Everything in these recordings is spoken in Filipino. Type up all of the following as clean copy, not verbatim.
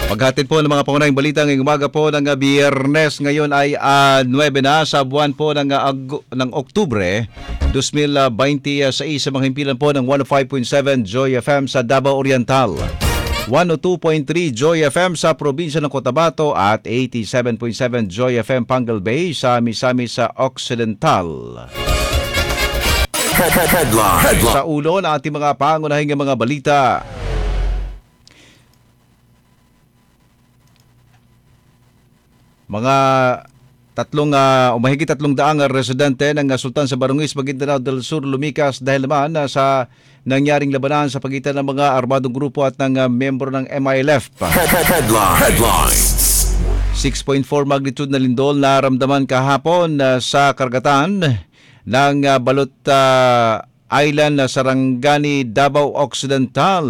Paghatid po ng mga pangunahing balita ngayong umaga po ng Biyernes. Ngayon ay 9 na sa buwan po ng Oktubre 2026 sa mga himpilan po ng 105.7 Joy FM sa Davao Oriental, 102.3 Joy FM sa probinsya ng Cotabato at 87.7 Joy FM Pangal Bay sa Misamis sa Occidental. Sa ulo ng ating mga pangunahing mga balita, mga mahigit 300 residente ng Sultan sa Barangay Maguindanao del Sur lumikas dahil naman sa nangyaring labanan sa pagitan ng mga armadong grupo at ng membro ng MILF. Headlines. 6.4 magnitude na lindol na naramdaman kahapon sa karagatan ng Balot Island na Sarangani, Davao Occidental.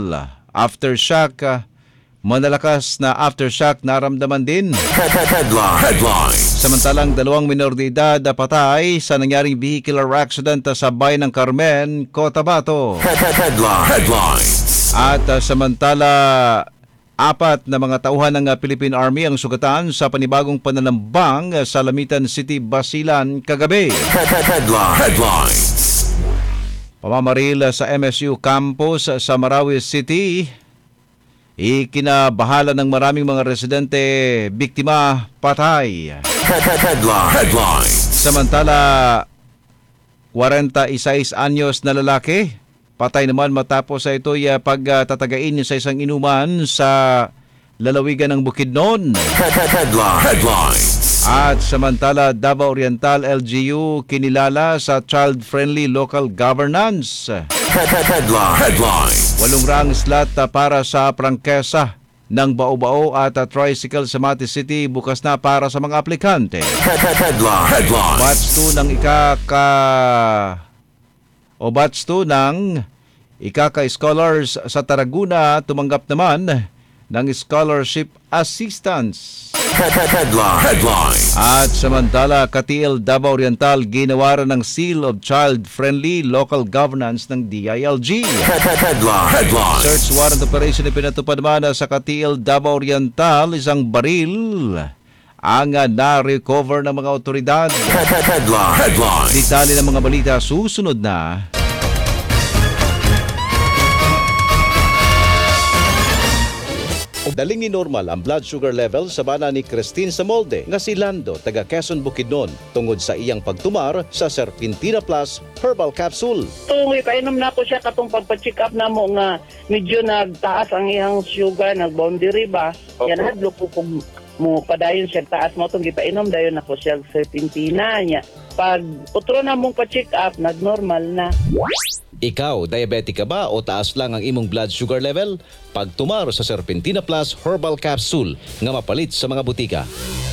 Malalakas na aftershock naramdaman din. Headlines. Samantalang 2 minor de edad patay sa nangyaring vehicular accident sa bayan ng Carmen, Cotabato. Headlines. At samantala 4 na mga tauhan ng Philippine Army ang sugatan sa panibagong pananambang sa Lamitan City, Basilan kagabi. Headlines. Pamamaril sa MSU campus sa Marawi City, ikinabahala ng maraming mga residente, biktima, patay. Headlines. Samantala 46 anyos na lalaki, patay naman matapos sa ito'y pagtatagain sa isang inuman sa lalawigan ng Bukidnon. Headlines. At samantala, Davao Oriental LGU kinilala sa child-friendly local governance. Headlines. 8 rang slot para sa prangkesa ng bao-bao at tricycle sa Mati City bukas na para sa mga aplikante. Headlines. Batch 2 ng Ikaka-Scholars sa Tarragona tumanggap naman ng scholarship assistance. Headlines. At samantala, Katiil Davao Oriental ginawaran ng Seal of Child-Friendly Local Governance ng DILG. Headlines. Search warrant operation na pinatupad naman sa Katiil Davao Oriental, isang baril ang na-recover ng mga otoridad. Headlines. Detalye ng mga balita susunod na. Daling ni normal ang blood sugar level sa bana ni Christine Samolde nga si Lando taga Quezon Bukidnon tungod sa iyang pagtumar sa Serpentina Plus Herbal Capsule. Tungoy painom na ko siya katong pagpa-check up na mo nga medyo nagtaas ang iyang sugar, nag-boundary ba? Yan hadlo ko kung mo padayon siya taas mo itong gipainom dayon ako siya Serpentina niya. Pag utro na mong pa-check up, nag-normal na. Ikaw, diabetic ka ba o taas lang ang imong blood sugar level? Pagtumar sa Serpentina Plus Herbal Capsule nga mapalit sa mga butika.